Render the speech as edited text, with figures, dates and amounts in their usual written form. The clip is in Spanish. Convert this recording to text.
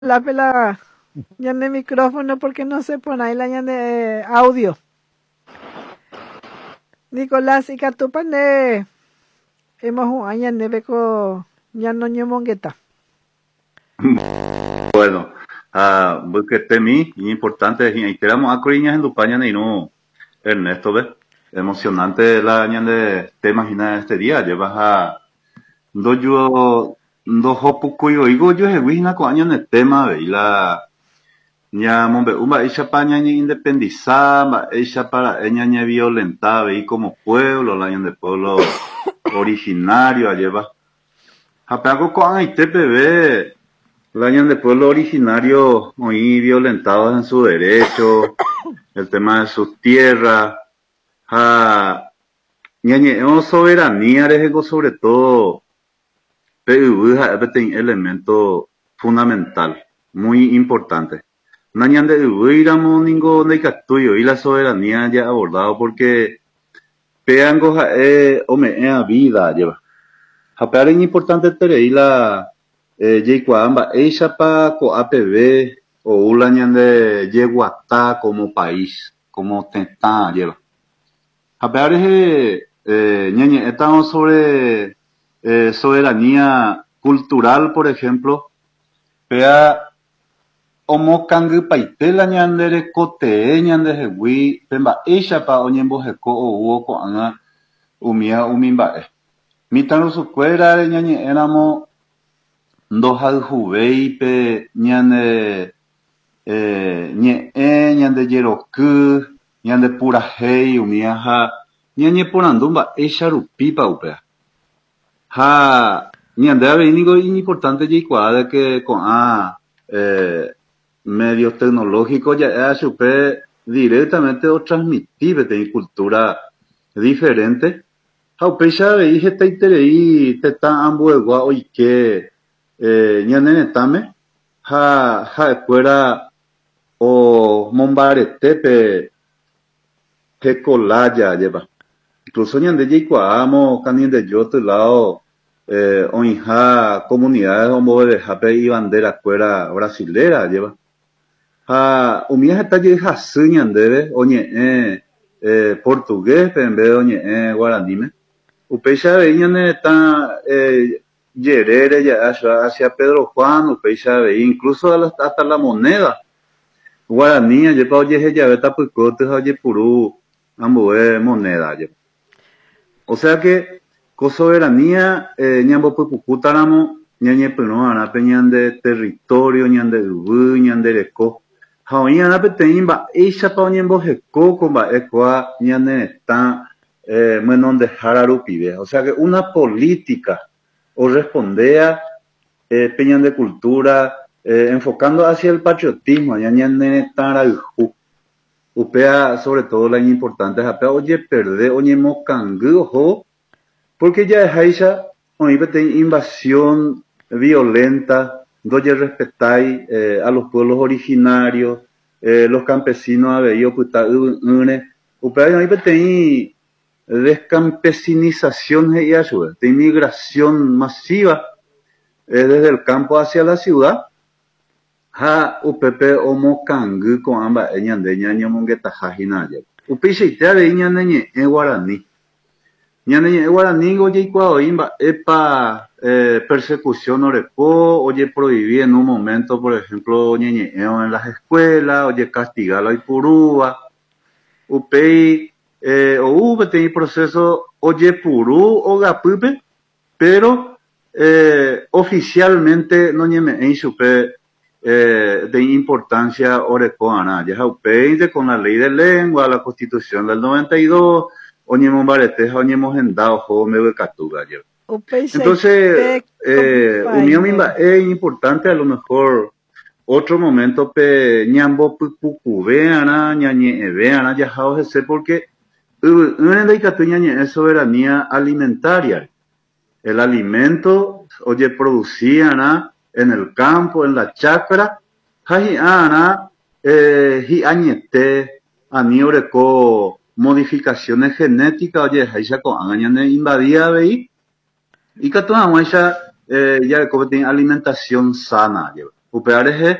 La pela ya de micrófono porque no se pone ahí la ya de audio. Nicolás y Catupan de hemos un año de beco ya no ñomongueta. Bueno, porque temi importante y queramos a Coriñas en Lupaña y no Ernesto ve emocionante la año de te imaginas este día llevas a dos hopuco yo digo yo es wina con años de tema ve y la ña mombe uma isha paña ni independizada isha para ña violentada ve y como pueblo la año de pueblo originario lleva apago con ay TPV la año de pueblo originario muy violentados en su derecho, el tema de sus tierras, ñañe'õ soberanía rehego sobre todo, PV un elemento fundamental, muy importante. Nañande íramos ningo neicatuyo y la soberanía ya abordado porque peango a vida lleva. Japar es importante tener la Yeikuamba, ella pa co APB o Ulañan de Yeguatá como país, como tentá lleva. Japar es ñañe, estamos sobre soberanía cultural, por ejemplo, pea omo kangu paitela ñandere kote ñande jegui, pemba ella pa oñembo jeko o uo ko anga umia umimba. Mitano su cuera de ñañe éramos ndoha juveipe ñande ñande jeroky ñande purahei umiaha ñañe porandumba echa rupipa upea ha ñande avenigo importante jeikuaa de que con medios tecnológicos ya supe directamente o transmitir de cultura diferente ha upeicha vei hetaiterei teta ambuegua oike ñanenetame ha'ekuéra o mombaretépe hekolaya jepa. Incluso ñande jeikuaámo kaniendejo lado oĩha comunidades ombovevehápe y banderakuéra brasilera jepa. Ha umi heta jehasy ñandéve oñe'ẽ portugués pe en vez de oñe'ẽ guaraníme. Upéichavei ñanetã Yerere ya hacia Pedro Juan, upéichavei, incluso hasta la moneda. Guaraní, yepa oyehe llave tapykoty ha ojepuru ambue moneda. Yepa. O sea que, con soberanía, ñambopypukútaramo ñañepyrõ árape ñande territorio, ñande yvy, ñande reko. Ha oĩ árape teĩ mba'éichapa oñemboheko ko mba'ekua ñaneretã myenondehára rupive. O sea que una política o respondea peñas de cultura enfocando hacia el patriotismo upea sobre todo la importante apea oye perde oye mocangu ojo porque ya es aisha invasión violenta donde respetáis a los pueblos originarios los campesinos abeyo puta upea ahí descampesinización de inmigración masiva desde el campo hacia la ciudad ha upepe omo kangu con amba ñande ñaño mongueta hajinaya upicheitea de ñande ñe guaraní oye ikuaoimba epa persecución orepo oye prohibir en un momento por ejemplo ñeñe'ẽvo en las escuelas oye castigar la ipurúva upei o tem proceso oyepuru o gapype, pero oficialmente no ñeme'ẽi chupe de importancia oreko'arã. Ya upéinte con la ley de lengua, la constitución del 92, oñemombaretéha oñemohendá oho mbeguekatúga. Entonces, es importante a lo mejor otro momento pe ñambopypukuvé'arã ñañe'ẽvé'arã jahao hese porque es soberanía alimentaria. El alimento, oye, producían en el campo, en la chacra, hiañete, anioreko, modificaciones genéticas, oye, haisha con angañane invadía veí, y que toda ya tiene alimentación sana, upe arehe